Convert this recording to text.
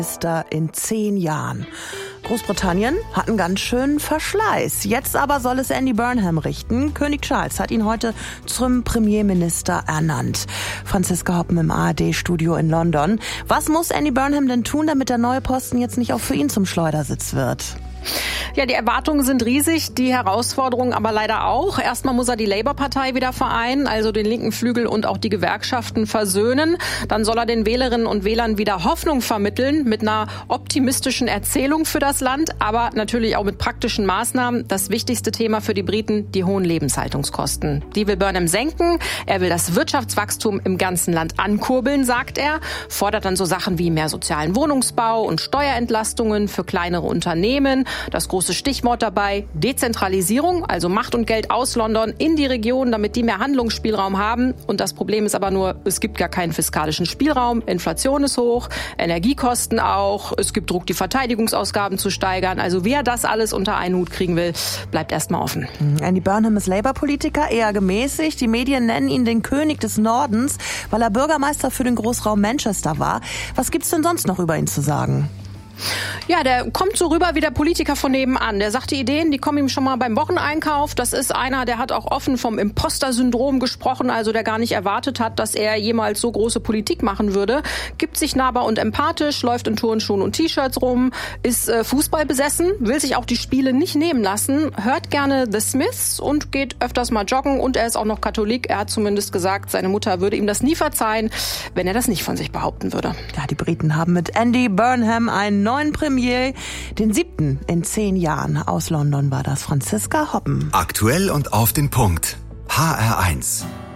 In 10 Jahren. Großbritannien hat einen ganz schönen Verschleiß. Jetzt aber soll es Andy Burnham richten. König Charles hat ihn heute zum Premierminister ernannt. Franziska Hoppen im ARD-Studio in London. Was muss Andy Burnham denn tun, damit der neue Posten jetzt nicht auch für ihn zum Schleudersitz wird? Ja, die Erwartungen sind riesig, die Herausforderungen aber leider auch. Erstmal muss er die Labour-Partei wieder vereinen, also den linken Flügel und auch die Gewerkschaften versöhnen. Dann soll er den Wählerinnen und Wählern wieder Hoffnung vermitteln mit einer optimistischen Erzählung für das Land, aber natürlich auch mit praktischen Maßnahmen. Das wichtigste Thema für die Briten, die hohen Lebenshaltungskosten. Die will Burnham senken. Er will das Wirtschaftswachstum im ganzen Land ankurbeln, sagt er. Fordert dann so Sachen wie mehr sozialen Wohnungsbau und Steuerentlastungen für kleinere Unternehmen. Das große Stichwort dabei, Dezentralisierung, also Macht und Geld aus London in die Region, damit die mehr Handlungsspielraum haben. Und das Problem ist aber nur, es gibt gar keinen fiskalischen Spielraum. Inflation ist hoch, Energiekosten auch. Es gibt Druck, die Verteidigungsausgaben zu steigern. Also wer das alles unter einen Hut kriegen will, bleibt erstmal offen. Andy Burnham ist Labour-Politiker, eher gemäßigt. Die Medien nennen ihn den König des Nordens, weil er Bürgermeister für den Großraum Manchester war. Was gibt's denn sonst noch über ihn zu sagen? Ja, der kommt so rüber wie der Politiker von nebenan. Der sagt die Ideen, die kommen ihm schon mal beim Wocheneinkauf. Das ist einer, der hat auch offen vom Imposter-Syndrom gesprochen, also der gar nicht erwartet hat, dass er jemals so große Politik machen würde. Gibt sich nahbar und empathisch, läuft in Turnschuhen und T-Shirts rum, ist Fußball besessen, will sich auch die Spiele nicht nehmen lassen, hört gerne The Smiths und geht öfters mal joggen und er ist auch noch Katholik. Er hat zumindest gesagt, seine Mutter würde ihm das nie verzeihen, wenn er das nicht von sich behaupten würde. Ja, die Briten haben mit Andy Burnham einen neuen Premier, den 7. in 10 Jahren. Aus London war das Franziska Hoppen. Aktuell und auf den Punkt. HR1.